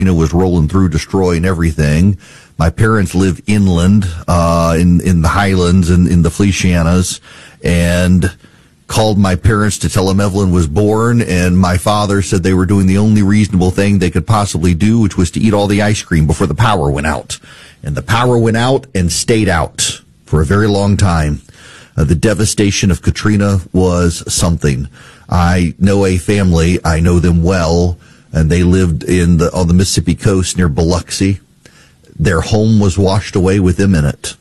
was rolling through, destroying everything. My parents live inland, in the highlands and in the Felicianas, and called my parents to tell them Evelyn was born, and my father said they were doing the only reasonable thing they could possibly do, which was to eat all the ice cream before the power went out. And the power went out and stayed out for a very long time. The devastation of Katrina was something. I know a family, I know them well, and they lived on the Mississippi coast near Biloxi. Their home was washed away with them in it.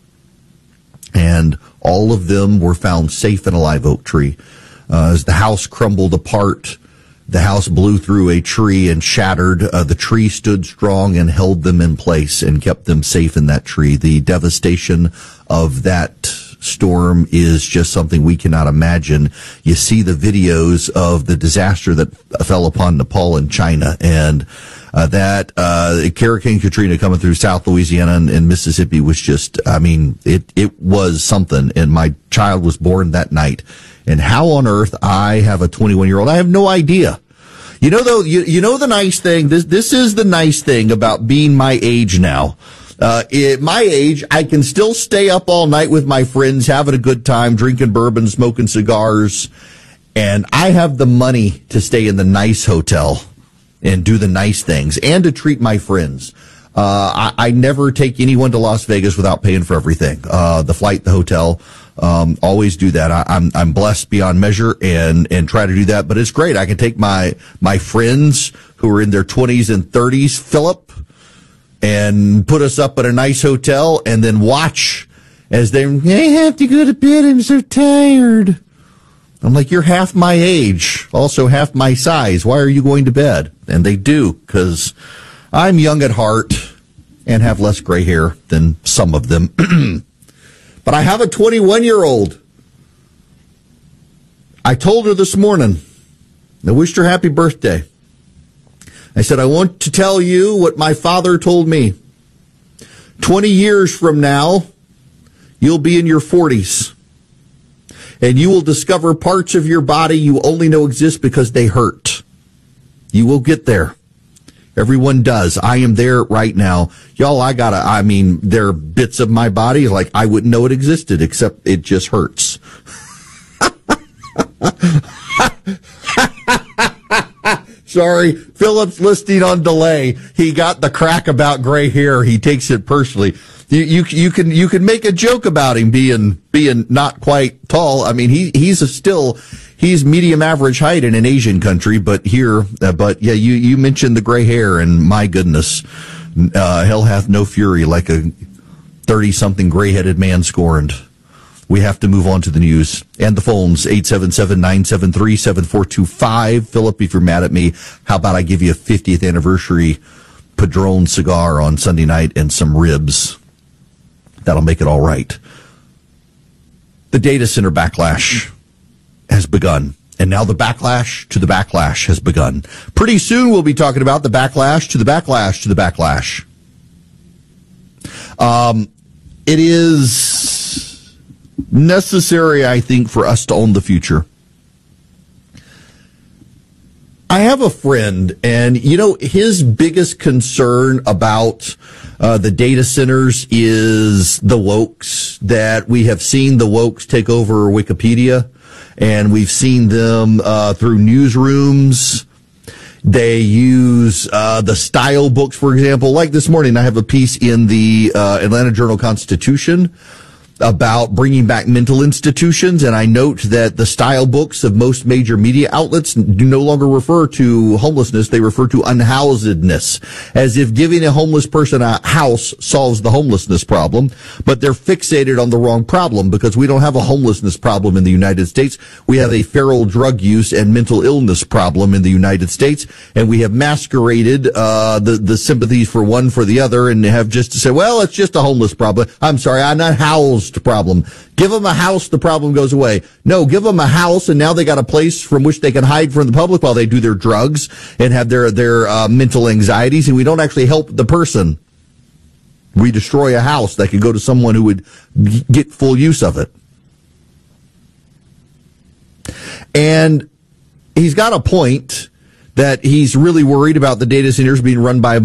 And all of them were found safe in a live oak tree. As the house crumbled apart, the house blew through a tree and shattered. The tree stood strong and held them in place and kept them safe in that tree. The devastation of that storm is just something we cannot imagine. You see the videos of the disaster that fell upon Nepal and China, and that Hurricane Katrina coming through South Louisiana and Mississippi was just, it was something. And my child was born that night. And how on earth I have a 21-year-old, I have no idea. You know, though, you know the nice thing, this is the nice thing about being my age now. At my age, I can still stay up all night with my friends, having a good time, drinking bourbon, smoking cigars, and I have the money to stay in the nice hotel and do the nice things and to treat my friends. I never take anyone to Las Vegas without paying for everything. The flight, the hotel, always do that. I'm blessed beyond measure and try to do that, but it's great. I can take my friends who are in their 20s and 30s, Philip, and put us up at a nice hotel and then watch as they have to go to bed. I'm so tired. I'm like, you're half my age, also half my size. Why are you going to bed? And they do, because I'm young at heart and have less gray hair than some of them. But I have a 21-year-old. I told her this morning, I wished her happy birthday. I said, I want to tell you what my father told me. 20 years from now, you'll be in your 40s. And you will discover parts of your body you only know exist because they hurt. You will get there. Everyone does. I am there right now. Y'all, there are bits of my body like I wouldn't know it existed, except it just hurts. Sorry, Philip's listening on delay. He got the crack about gray hair. He takes it personally. You can make a joke about him being not quite tall. I mean, he's medium average height in an Asian country, but you mentioned the gray hair, and my goodness, hell hath no fury like a 30-something gray-headed man scorned. We have to move on to the news and the phones, 877-973-7425. Philip, if you're mad at me, how about I give you a 50th anniversary Padron cigar on Sunday night and some ribs? That'll make it all right. The data center backlash has begun. And now the backlash to the backlash has begun. Pretty soon we'll be talking about the backlash to the backlash to the backlash. It is necessary, I think, for us to own the future. I have a friend, and, his biggest concern about the data centers is the wokes, that we have seen the wokes take over Wikipedia, and we've seen them through newsrooms. They use the style books, for example. Like this morning, I have a piece in the Atlanta Journal-Constitution about bringing back mental institutions, and I note that the style books of most major media outlets do no longer refer to homelessness, they refer to unhousedness, as if giving a homeless person a house solves the homelessness problem, but they're fixated on the wrong problem, because we don't have a homelessness problem in the United States. We have a feral drug use and mental illness problem in the United States, and we have masqueraded the sympathies for one for the other, and have just to say, well, it's just a homeless problem. I'm sorry, I'm not housed problem. Give them a house, the problem goes away. No, give them a house, and now they got a place from which they can hide from the public while they do their drugs and have their mental anxieties, and we don't actually help the person. We destroy a house that could go to someone who would get full use of it. And he's got a point that he's really worried about the data centers being run by